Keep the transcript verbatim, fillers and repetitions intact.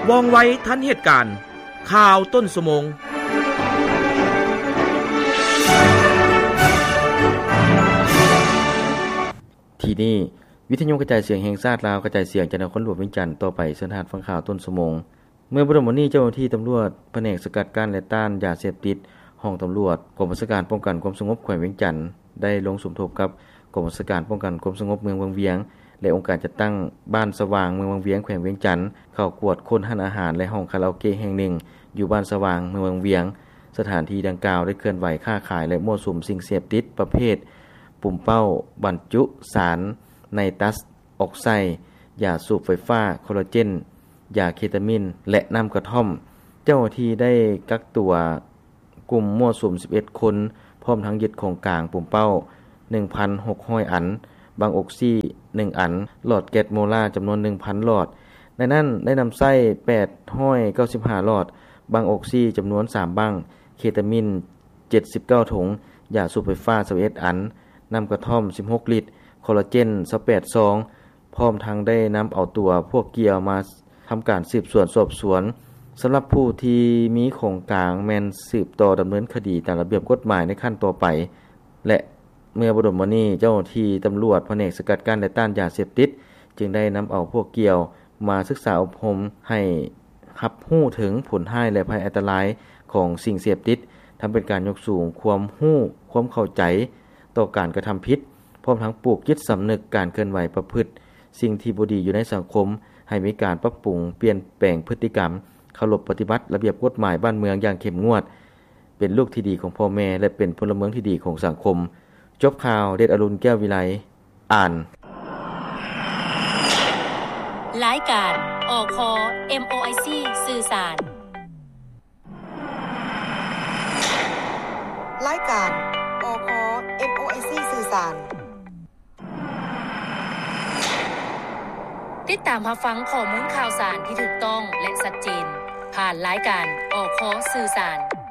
ว่องไวทันเหตุการณ์ข่าวต้นชั่วโมงที่นี่วิทยุกระจายเสียงแห่งชาติลาวกระจายเสียงจากนครหลวงเวียงจันทน์ต่อไปเส้นทางฟังข่าวต้นชั่วโมงเมื่อบรมนี้เจ้าหน้าที่ตำรวจแผนกสกัดกั้นและต้านยาเสพติดห้องตำรวจกองบัญชาการป้องกันความสงบแขวงเวียงจันทน์ได้ลงสมทบกับกองบัญชาการป้องกันความสงบเมืองวังเวียงและองค์การจัดตั้งบ้านสว่างเมืองวังเวียงแขวงเวียงจันทน์เข้ากวดค้นร้านอาหารและห้องคาราโอเกะแห่งหนึ่งอยู่บ้านสว่างเมืองวังเวียงสถานที่ดังกล่าวได้เคลื่อนไหวค้าขายและมั่วสุมสิ่งเสพติดประเภทปุ่มเป้าบรรจุสารไนตัสออกไซด์ยาสูบไฟฟ้าคอลลาเจนยาเคตามินและน้ำกระท่อมเจ้าหน้าที่ได้กักตัวกลุ่มมั่วสุมสิบเอ็ดคนพร้อมทั้งยึดของกลางปุ่มเป้า หนึ่งพันหกร้อย อันบางออกซี่หนึ่งอันหลอดแก๊สโมลาจำนวน หนึ่งพัน หลอดในนั้นได้นำไส้แปดร้อยเก้าสิบห้าหลอดบางออกซี่จำนวนสามบังเคตามินเจ็ดสิบเก้าถุงยาสูบไฟฟ้าสิบเอ็ดอันน้ำกระท่อมสิบหกลิตรคอลลาเจนสิบแปดซองพร้อมทั้งได้นำเอาตัวพวกเกี่ยวมาทำการสืบสวนสอบสวนสำหรับผู้ที่มีของกลางแม่นสืบต่อดำเนินคดีตามระเบียบกฎหมายในขั้นต่อไปและเมื่อบรมนี้เจ้าหน้าที่ตำรวจแผนกสกัดกั้นและต้านยาเสพติดจึงได้นำเอาพวกเกี่ยวมาศึกษาอบรมให้รับรู้ถึงผลร้ายและภัยอันตรายของสิ่งเสพติดทำเป็นการยกสูงความรู้ความเข้าใจต่อการกระทำผิดพร้อมทั้งปลูกจิตสำนึกการเคลื่อนไหวประพฤติสิ่งที่บ่ดีอยู่ในสังคมให้มีการปรับปรุงเปลี่ยนแปลงพฤติกรรมเคารพปฏิบัติระเบียบกฎหมายบ้านเมืองอย่างเข้มงวดเป็นลูกที่ดีของพ่อแม่และเป็นพลเมืองที่ดีของสังคมจบข่าวเดชอรุณแก้ววิไลอ่านรายการอค เอ็ม โอ ไอ ซี สื่อสารรายการอค เอ็ม โอ ไอ ซี สื่อสารติดตามรับฟังข้อมูลข่าวสารที่ถูกต้องและชัดเจนผ่านรายการอค สื่อสาร